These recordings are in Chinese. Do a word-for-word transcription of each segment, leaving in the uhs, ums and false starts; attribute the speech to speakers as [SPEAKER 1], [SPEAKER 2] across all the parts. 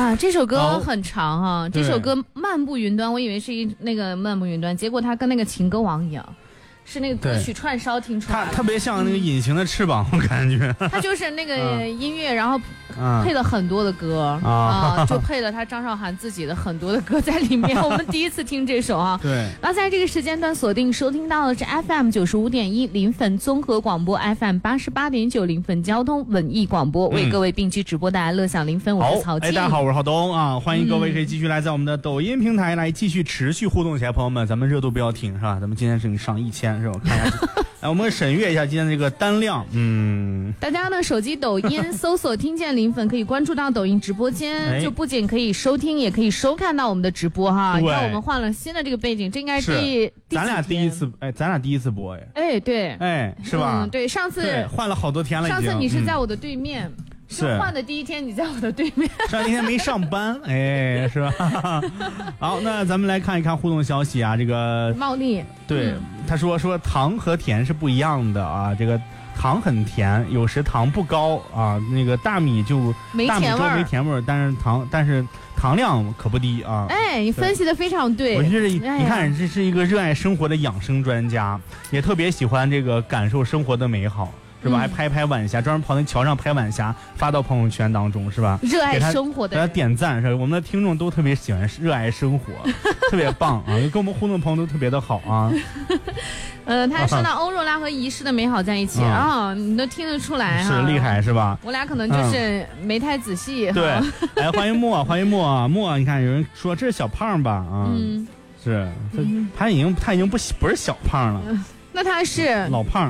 [SPEAKER 1] 啊，这首歌很长哈、啊，这首歌《漫步云端》，我以为是一那个《漫步云端》，结果它跟那个情歌王一样。是那个歌曲串烧听出来的，
[SPEAKER 2] 它特别像那个隐形的翅膀，我感觉。
[SPEAKER 1] 它就是那个音乐，然后配了很多的歌啊，就配了他张韶涵自己的很多的歌在里面。我们第一次听这首啊，
[SPEAKER 2] 对。
[SPEAKER 1] 那在这个时间段锁定收听到的是 F M 九十五点一临汾综合广播 ，F M 八十八点九临汾交通文艺广播，为各位并机直播带来乐享临汾。我是曹静。
[SPEAKER 2] 哎，大家好，我是浩东啊，欢迎各位可以继续来在我们的抖音平台来继续持续互动起来，朋友们，咱们热度不要停是吧？咱们今天是上一千是吧？看一下。来，我们审阅一下今天这个单量。嗯，
[SPEAKER 1] 大家呢手机抖音搜索听见临汾，可以关注到抖音直播间、哎，就不仅可以收听，也可以收看到我们的直播哈。你看我们换了新的这个背景，这应该是第
[SPEAKER 2] 咱俩第一次哎，咱俩第一次播哎。
[SPEAKER 1] 哎，对，
[SPEAKER 2] 哎，是吧？
[SPEAKER 1] 嗯，对，上次
[SPEAKER 2] 换了好多天了已经。
[SPEAKER 1] 上次你是在我的对面。嗯是换的第一天，你在我的对面。
[SPEAKER 2] 上一天没上班，哎，是吧？好，那咱们来看一看互动消息啊。这个
[SPEAKER 1] 茂丽，
[SPEAKER 2] 对、嗯、他说说糖和甜是不一样的啊。这个糖很甜，有时糖不高啊。那个大米就
[SPEAKER 1] 没甜味儿，
[SPEAKER 2] 大米粥没甜味儿，但是糖但是糖量可不低啊。
[SPEAKER 1] 哎，你分析的非常对。
[SPEAKER 2] 我觉得、哎、你看，这是一个热爱生活的养生专家，也特别喜欢这个感受生活的美好。是吧？还拍拍晚霞，专门跑那桥上拍晚霞，发到朋友圈当中，是吧？
[SPEAKER 1] 热爱生活的
[SPEAKER 2] 人，给他点赞，是吧？我们的听众都特别喜欢热爱生活，特别棒啊！跟我们互动的朋友都特别的好啊。
[SPEAKER 1] 呃，他说到欧若拉和遗失的美好在一起啊、嗯哦，你都听得出来
[SPEAKER 2] 哈，是厉害是吧？
[SPEAKER 1] 我俩可能就是没太仔细。
[SPEAKER 2] 嗯、对，来欢迎莫，欢迎莫啊莫！你看有人说这是小胖吧？啊，嗯，是，他、嗯、他已经他已经不不是小胖了，
[SPEAKER 1] 嗯、那他是
[SPEAKER 2] 老胖。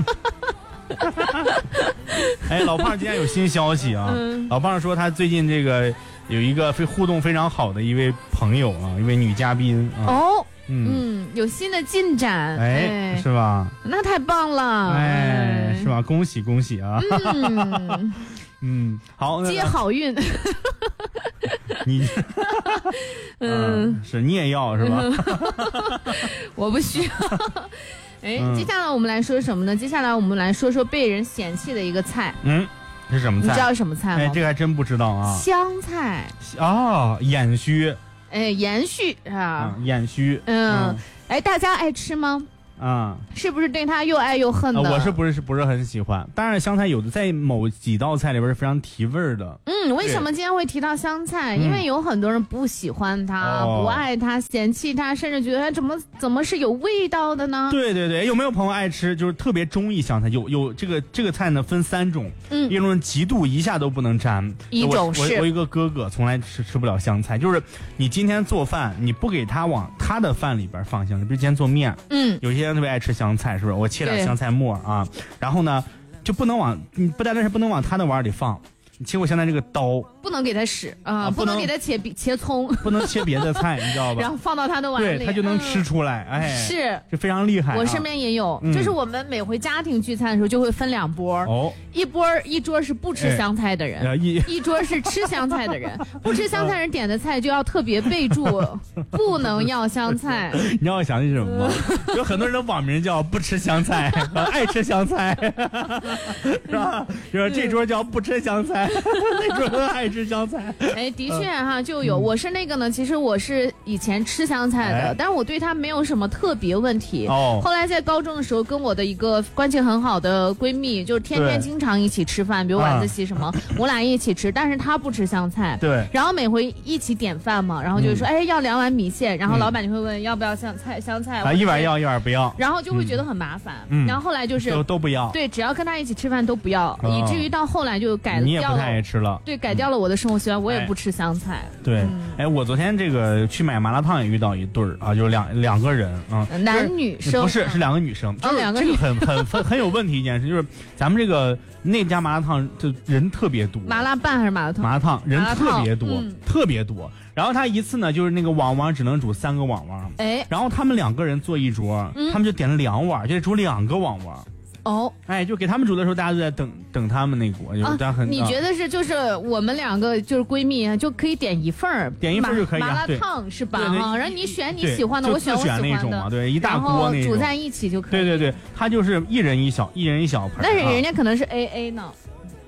[SPEAKER 2] 哎，老胖今天有新消息啊！嗯、老胖说他最近这个有一个非互动非常好的一位朋友啊，一位女嘉宾啊。
[SPEAKER 1] 哦，嗯, 嗯，有新的进展，
[SPEAKER 2] 哎，哎是吧？
[SPEAKER 1] 那太棒了，
[SPEAKER 2] 哎，哎是吧？恭喜恭喜啊！嗯, 嗯，好，
[SPEAKER 1] 接好运。
[SPEAKER 2] 你，嗯、呃，是你也要是吧？
[SPEAKER 1] 我不需要。哎，接下来我们来说什么呢？接下来我们来说说被人嫌弃的一个菜。
[SPEAKER 2] 嗯，是什么菜？
[SPEAKER 1] 你知道什么菜吗？
[SPEAKER 2] 哎，这个还真不知道啊。
[SPEAKER 1] 香菜。
[SPEAKER 2] 哦，眼须。
[SPEAKER 1] 哎，延续啊。
[SPEAKER 2] 嗯、眼须。
[SPEAKER 1] 嗯，哎、嗯，大家爱吃吗？
[SPEAKER 2] 啊、嗯，
[SPEAKER 1] 是不是对它又爱又恨的、
[SPEAKER 2] 呃？我是不是是不是很喜欢？当然，香菜有的在某几道菜里边是非常提味儿的。
[SPEAKER 1] 嗯，为什么今天会提到香菜？因为有很多人不喜欢它、嗯、不爱它、嫌弃它，甚至觉得它怎么怎么是有味道的呢？
[SPEAKER 2] 对对对，有没有朋友爱吃？就是特别中意香菜，有有这个这个菜呢分三种，嗯，一种极度一下都不能沾，
[SPEAKER 1] 一种是
[SPEAKER 2] 我我一个哥哥从来吃吃不了香菜，就是你今天做饭，你不给他往他的饭里边放香菜，比如今天做面，嗯，有些人特别爱吃香菜，是不是？我切点香菜末啊，然后呢就不能往，你不单单是不能往他的碗里放。你切过香菜这个刀
[SPEAKER 1] 不能给他使啊、呃，不能给他切切葱，
[SPEAKER 2] 不能切别的菜，你知道吧？
[SPEAKER 1] 然后放到他的碗里，
[SPEAKER 2] 对，他就能吃出来。嗯、哎，
[SPEAKER 1] 是，
[SPEAKER 2] 这非常厉害、啊。
[SPEAKER 1] 我身边也有、嗯，就是我们每回家庭聚餐的时候就会分两波，哦，一波一桌是不吃香菜的人，哎、一一桌是吃香菜的人。不吃香菜人点的菜就要特别备注，不能要香菜。
[SPEAKER 2] 你知道我想起什么吗？有很多人的网名叫不吃香菜，爱吃香菜，是吧？就是这桌叫不吃香菜。那桌爱吃香菜，
[SPEAKER 1] 哎，的确哈，就有、嗯、我是那个呢。其实我是以前吃香菜的，哎、但是我对它没有什么特别问题。哦，后来在高中的时候，跟我的一个关系很好的闺蜜，就是天天经常一起吃饭，比如晚自习什么，啊、我俩一起吃，但是她不吃香菜。
[SPEAKER 2] 对。
[SPEAKER 1] 然后每回一起点饭嘛，然后就说，嗯、哎，要两碗米线，然后老板就会问、嗯、要不要香菜香菜，
[SPEAKER 2] 啊，一碗要，一碗不要，
[SPEAKER 1] 然后就会觉得很麻烦。嗯。然后后来就是
[SPEAKER 2] 都都不要，
[SPEAKER 1] 对，只要跟他一起吃饭都不要，哦、以至于到后来就改了。
[SPEAKER 2] 你也不太爱吃了。
[SPEAKER 1] 对，改掉了我的生活习惯，我也不吃香菜。
[SPEAKER 2] 对，嗯、哎，我昨天这个去买麻辣烫也遇到一对儿啊，就是两两个人啊，
[SPEAKER 1] 男女生
[SPEAKER 2] 不是是两个女生，就是
[SPEAKER 1] 两个
[SPEAKER 2] 这个很很很很有问题一件事，就是咱们这个那家麻辣烫就人特别多，
[SPEAKER 1] 麻辣拌还是麻辣烫？
[SPEAKER 2] 麻辣烫人特别多，嗯、特别多。然后他一次呢，就是那个网王只能煮三个网王，哎，然后他们两个人坐一桌，嗯、他们就点了两碗，就得煮两个网王。哦，哎，就给他们煮的时候，大家都在等等他们那锅，就大家很、
[SPEAKER 1] 啊。你觉得是就是我们两个就是闺蜜就可以点一份儿，
[SPEAKER 2] 点一份就可以、啊、
[SPEAKER 1] 麻辣烫是吧？啊，然后你选你喜欢的，我选我喜欢的，
[SPEAKER 2] 那种嘛，对，一大锅那种，
[SPEAKER 1] 煮在一起就可以。
[SPEAKER 2] 对对对，他就是一人一小，一人一小盆。
[SPEAKER 1] 但是人家可能是 A A 呢。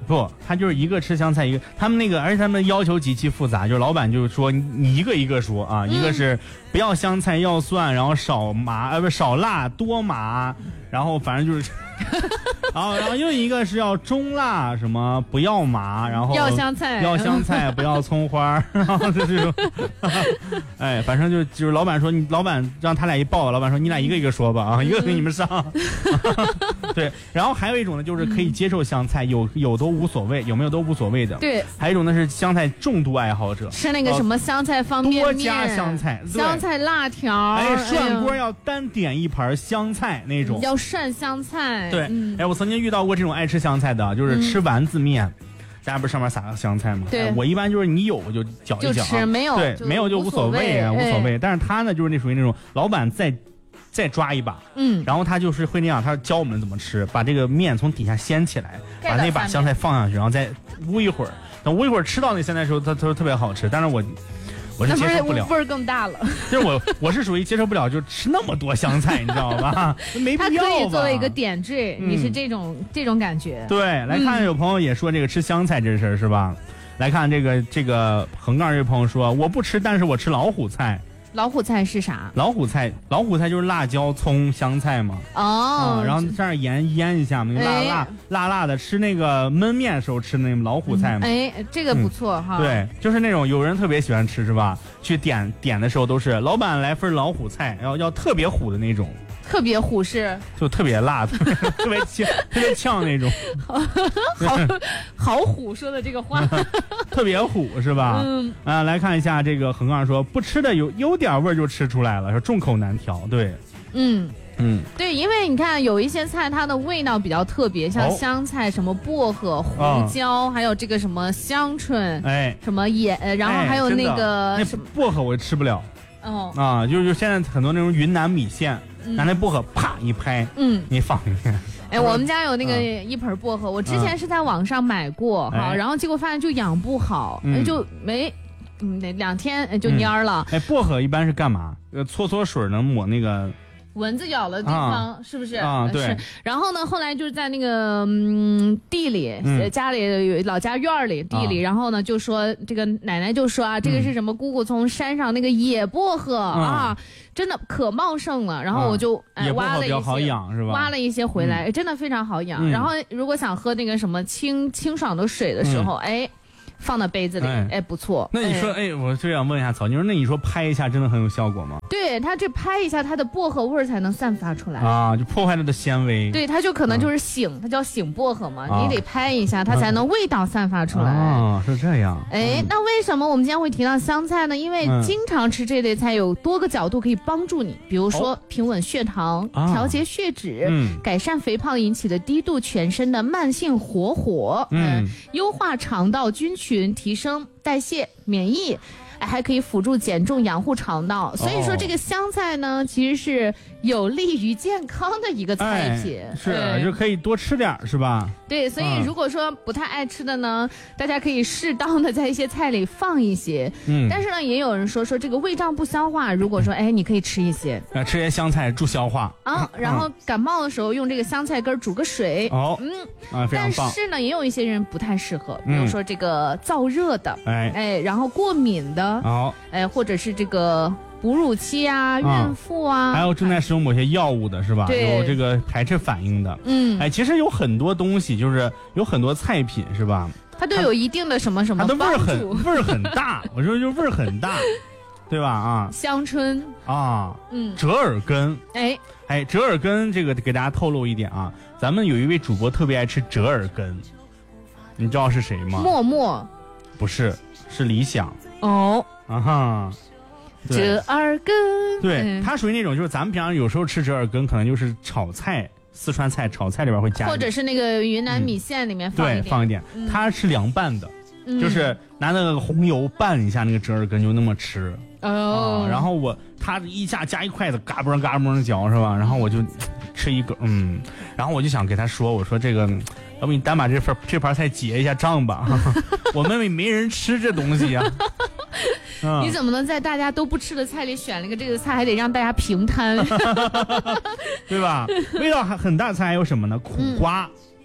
[SPEAKER 2] 不，他就是一个吃香菜一个，他们那个，而且他们要求极其复杂，就是老板就是说你一个一个说啊，嗯、一个是不要香菜要蒜，然后少麻呃不少辣多麻，然后反正就是。然后，然后又一个是要中辣，什么不要麻，然后
[SPEAKER 1] 要香菜，
[SPEAKER 2] 要香菜，不要葱花，然后就这种，哎，反正就就是老板说你，老板让他俩一报，老板说你俩一个一个说吧啊，一个给你们上。对，然后还有一种呢，就是可以接受香菜，有有都无所谓，有没有都无所谓的。
[SPEAKER 1] 对，
[SPEAKER 2] 还有一种呢是香菜重度爱好者，
[SPEAKER 1] 吃那个什么香菜方便面，
[SPEAKER 2] 多加香菜，
[SPEAKER 1] 香菜辣条，
[SPEAKER 2] 哎，涮锅要单点一盘香菜那种，
[SPEAKER 1] 要涮香菜。
[SPEAKER 2] 对，嗯、哎，我曾经遇到过这种爱吃香菜的，就是吃丸子面，嗯、大家不是上面撒个香菜吗？
[SPEAKER 1] 对、
[SPEAKER 2] 哎，我一般就是你有我就搅一搅，
[SPEAKER 1] 就吃，没有
[SPEAKER 2] 对，没有就无所谓啊，无所谓。
[SPEAKER 1] 哎、
[SPEAKER 2] 但是他呢，就是那属于那种老板再再抓一把，嗯，然后他就是会那样，他教我们怎么吃，把这个面从底下掀起来，把那把香菜放上去，然后再煨一会儿，等煨一会儿吃到那香菜的时候，它它特别好吃。但是我。我是接受不了，
[SPEAKER 1] 味儿更大了。
[SPEAKER 2] 就是我，我是属于接受不了，就吃那么多香菜，你知道吧？没必要吧。
[SPEAKER 1] 它可以作为一个点缀，嗯、你是这种这种感觉。
[SPEAKER 2] 对，来看有朋友也说这个吃香菜这事儿是吧？来看这个这个横杠这位朋友说我不吃，但是我吃老虎菜。
[SPEAKER 1] 老虎菜是啥？
[SPEAKER 2] 老虎菜，老虎菜就是辣椒、葱、香菜嘛。
[SPEAKER 1] 哦、
[SPEAKER 2] 嗯，然后蘸点盐腌一下嘛，辣辣、哎、辣辣的。吃那个焖面的时候吃那个老虎菜嘛。
[SPEAKER 1] 嗯、哎，这个不错、嗯、哈。
[SPEAKER 2] 对，就是那种有人特别喜欢吃是吧？去点点的时候都是老板来份老虎菜，要要特别虎的那种。
[SPEAKER 1] 特别虎是
[SPEAKER 2] 就特别辣，特别特别呛，特别呛那种。
[SPEAKER 1] 好好虎说的这个话，
[SPEAKER 2] 特别虎是吧？嗯啊，来看一下这个横杠说不吃的有有点味儿就吃出来了，说众口难调。对，
[SPEAKER 1] 嗯
[SPEAKER 2] 嗯，
[SPEAKER 1] 对，因为你看有一些菜它的味道比较特别，像香菜、哦、什么薄荷、胡椒，哦、还有这个什么香椿，哎，什么盐，然后还有那个、
[SPEAKER 2] 哎、那薄荷我吃不了。哦啊，就是就现在很多那种云南米线。拿那薄荷啪一拍，嗯，你放进去。
[SPEAKER 1] 哎，我们家有那个一盆薄荷，我之前是在网上买过哈，然后结果发现就养不好，就没，嗯，两天就蔫了。
[SPEAKER 2] 哎，薄荷一般是干嘛？呃，搓搓水能抹那个。
[SPEAKER 1] 蚊子咬的地方、啊、是不是
[SPEAKER 2] 啊？对。
[SPEAKER 1] 是。然后呢，后来就是在那个嗯地里，嗯、家里老家院里地里，啊、然后呢就说这个奶奶就说啊，这个是什么？姑姑从山上那个野薄荷、嗯、啊，真的可茂盛了。然后我就、啊哎、挖了一些，
[SPEAKER 2] 比较好养是吧？
[SPEAKER 1] 挖了一些回来，嗯、真的非常好养。嗯、然后如果想喝那个什么清清爽的水的时候，嗯、哎。放到杯子里，哎，哎不错。
[SPEAKER 2] 那你说，哎，哎我就想问一下曹妮，那你说拍一下真的很有效果吗？
[SPEAKER 1] 对，它这拍一下，它的薄荷味儿才能散发出来
[SPEAKER 2] 啊，就破坏它的纤维。
[SPEAKER 1] 对，它就可能就是醒，嗯、它叫醒薄荷嘛，啊、你得拍一下，它才能味道散发出来。
[SPEAKER 2] 啊，是这样。
[SPEAKER 1] 哎，嗯、那为什么我们今天会提到香菜呢？因为经常吃这类菜有多个角度可以帮助你，比如说平稳血糖、哦、调节血脂、嗯、改善肥胖引起的低度全身的慢性火火，嗯，优化肠道菌群。提升代谢、免疫，还可以辅助减重、养护肠道。所以说，这个香菜呢，其实是有利于健康的一个菜品。
[SPEAKER 2] 哎、是，就可以多吃点，是吧？
[SPEAKER 1] 对，所以如果说不太爱吃的呢，嗯、大家可以适当的在一些菜里放一些。嗯，但是呢，也有人说说这个胃胀不消化，如果说哎，你可以吃一些，
[SPEAKER 2] 呃，吃些香菜助消化
[SPEAKER 1] 啊。然后感冒的时候用这个香菜根煮个水。
[SPEAKER 2] 哦，嗯，啊，非常棒。
[SPEAKER 1] 但是呢，也有一些人不太适合，比如说这个燥热的，哎、嗯、哎，然后过敏的，哦，哎，或者是这个。哺乳期啊，孕妇啊，
[SPEAKER 2] 还有正在使用某些药物的是吧？有这个排斥反应的。嗯，哎，其实有很多东西，就是有很多菜品是吧？
[SPEAKER 1] 它都有一定的什么什么，
[SPEAKER 2] 它的味儿很味儿很大。我说就味儿很大，对吧？啊，
[SPEAKER 1] 香椿
[SPEAKER 2] 啊，嗯，折耳根，哎哎，折耳根这个给大家透露一点啊，咱们有一位主播特别爱吃折耳根，你知道是谁吗？
[SPEAKER 1] 默默，
[SPEAKER 2] 不是，是李想。
[SPEAKER 1] 哦，
[SPEAKER 2] 啊哈。
[SPEAKER 1] 折耳根，
[SPEAKER 2] 对，它属于那种，就是咱们平常有时候吃折耳根，可能就是炒菜，四川菜炒菜里边会加，
[SPEAKER 1] 或者是那个云南米线里面放一点，
[SPEAKER 2] 嗯、对，放一点。嗯、它是凉拌的，嗯、就是拿那个红油拌一下那个折耳根，就那么吃。哦、啊，然后我他一下夹一筷子，嘎嘣嘎嘣嚼是吧？然后我就吃一个，嗯，然后我就想给他说，我说这个，要不你单把这份这盘菜结一下账吧，我们没人吃这东西呀、啊。
[SPEAKER 1] 嗯、你怎么能在大家都不吃的菜里选了一个这个菜，还得让大家平摊，
[SPEAKER 2] 对吧？味道还很大的菜还有什么呢？苦瓜，嗯、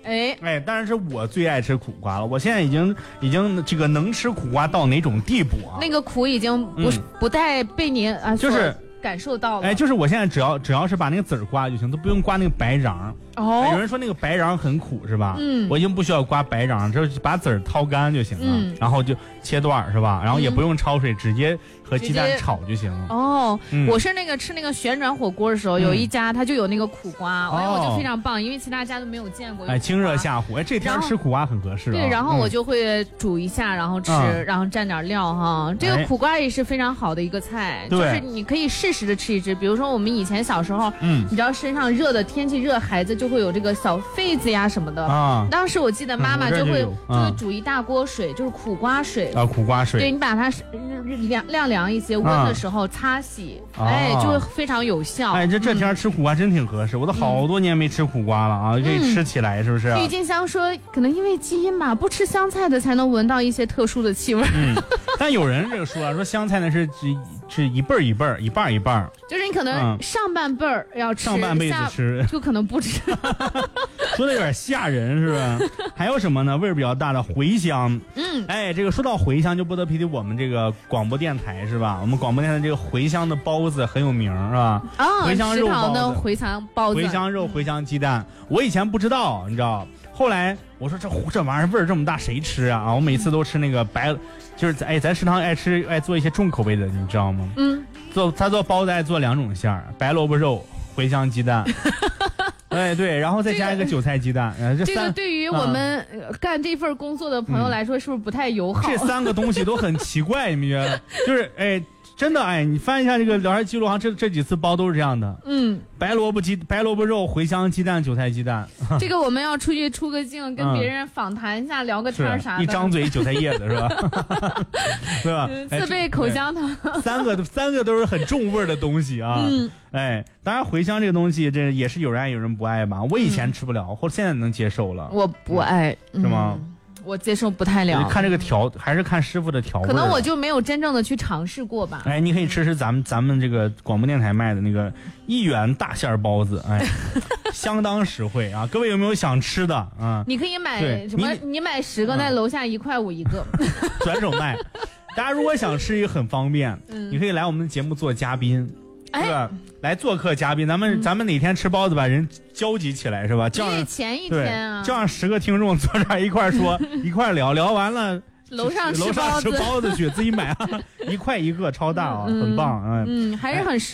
[SPEAKER 2] 哎哎，当然是我最爱吃苦瓜了。我现在已经已经这个能吃苦瓜到哪种地步啊？
[SPEAKER 1] 那个苦已经不、嗯、不带被你啊，
[SPEAKER 2] 就是
[SPEAKER 1] 感受到了。
[SPEAKER 2] 哎，就是我现在只要只要是把那个籽儿刮就行，都不用刮那个白瓤。哦、哎，有人说那个白瓤很苦是吧？嗯，我已经不需要刮白瓤，就是把籽儿掏干就行了，嗯、然后就切段是吧？然后也不用焯水，直接和鸡蛋炒就行了。
[SPEAKER 1] 哦、嗯，我是那个吃那个旋转火锅的时候，嗯、有一家它就有那个苦瓜，哎、哦，我就非常棒，因为其他家都没有见过。
[SPEAKER 2] 哎，清热下火，哎，这天吃苦瓜很合适、啊。
[SPEAKER 1] 对，然后我就会煮一下，然后吃，嗯、然后蘸点料哈。这个苦瓜也是非常好的一个菜，就是你可以适时的吃一吃。比如说我们以前小时候，嗯，你知道身上热的天气热，孩子就会有这个小痱子呀什么的啊。当时我记得妈妈就会、嗯、就会煮一大锅水，就是苦瓜水
[SPEAKER 2] 啊，苦瓜水。
[SPEAKER 1] 对，你把它晾晾凉一些，温的时候擦洗，啊、哎，就会非常有效。
[SPEAKER 2] 哎，这这天吃苦瓜真挺合适，嗯、我都好多年没吃苦瓜了啊，可以吃起来，是不是？
[SPEAKER 1] 郁金香说，可能因为基因吧，不吃香菜的才能闻到一些特殊的气味。
[SPEAKER 2] 嗯，但有人这个说啊，说香菜呢是是是一辈儿一辈儿，一半一半。
[SPEAKER 1] 就是你可能上半辈儿要吃，
[SPEAKER 2] 上半辈子吃，
[SPEAKER 1] 就可能不吃。
[SPEAKER 2] 说的有点吓人，是吧？还有什么呢？味儿比较大的茴香。嗯，哎，这个说到茴香，就不得不提我们这个广播电台是吧？我们广播电台这个茴香的包子很有名是吧？
[SPEAKER 1] 啊、哦，
[SPEAKER 2] 茴香肉包子，
[SPEAKER 1] 茴香包子，
[SPEAKER 2] 茴香肉、茴香鸡蛋。我以前不知道，你知道，后来我说这这玩意儿味儿这么大，谁吃啊？啊，我每次都吃那个白，就是哎，咱食堂爱吃爱做一些重口味的，你知道吗？嗯，做他做包子爱做两种馅儿，白萝卜肉、茴香鸡蛋。哎对，然后再加一个韭菜鸡蛋，
[SPEAKER 1] 这, 这个对于我们干这份工作的朋友来说，是不是不太友好？
[SPEAKER 2] 这三个东西都很奇怪，你们觉得？就是哎，真的哎，你翻一下这个聊天记录，好像这这几次包都是这样的。嗯，白萝卜鸡、白萝卜肉、茴香鸡蛋、韭菜鸡蛋。
[SPEAKER 1] 这个我们要出去出个镜，跟别人访谈一下，嗯、聊个天啥的。
[SPEAKER 2] 一张嘴韭菜叶子是吧？对吧？
[SPEAKER 1] 自备口香糖。
[SPEAKER 2] 三个三个都是很重味的东西啊。嗯。哎，当然茴香这个东西，这也是有人爱有人不爱吧。我以前吃不了，嗯、或者现在能接受了。
[SPEAKER 1] 我不爱，
[SPEAKER 2] 是吗？
[SPEAKER 1] 嗯我接受不太了，
[SPEAKER 2] 看这个调还是看师傅的调味，
[SPEAKER 1] 可能我就没有真正的去尝试过吧。
[SPEAKER 2] 哎，你可以吃吃咱们咱们这个广播电台卖的那个一元大馅包子，哎，相当实惠啊！各位有没有想吃的啊？
[SPEAKER 1] 你可以买什么？你, 你买十个，在楼下一块五一个，
[SPEAKER 2] 转手卖。大家如果想吃也很方便，嗯、你可以来我们的节目做嘉宾。是吧？来做客嘉宾，咱们、嗯、咱们哪天吃包子把人交集起来是吧？叫
[SPEAKER 1] 上前一天啊，
[SPEAKER 2] 叫上十个听众坐这儿一块说，一块聊聊完了，
[SPEAKER 1] 楼上
[SPEAKER 2] 楼上吃包子去自己买啊，一块一个超大啊，嗯、很棒啊。
[SPEAKER 1] 嗯，还是很实。